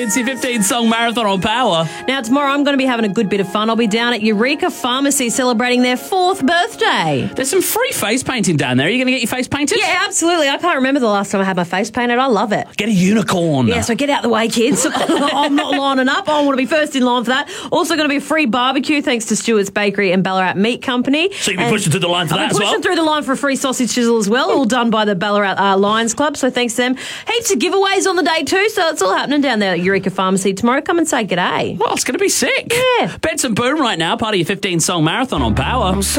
It's your 15-song marathon on Power. Now, tomorrow I'm going to be having a good bit of fun. I'll be down at Eureka Pharmacy celebrating their 4th birthday. There's some free face painting down there. Are you going to get your face painted? Yeah, absolutely. I can't remember the last time I had my face painted. I love it. Get a unicorn. Yeah, so get out the way, kids. I'm not lining up. I want to be first in line for that. Also going to be a free barbecue thanks to Stewart's Bakery and Ballarat Meat Company. So you'll be pushing through the line for that as well? Pushing through the line for a free sausage sizzle as well, all done by the Ballarat Lions Club. So thanks to them. Heaps of giveaways on the day too, so it's all happening down there at Eureka Pharmacy tomorrow. Come and say g'day. Well, it's going to be sick. Yeah. Benson Boom right now, part of your 15-song marathon on Power.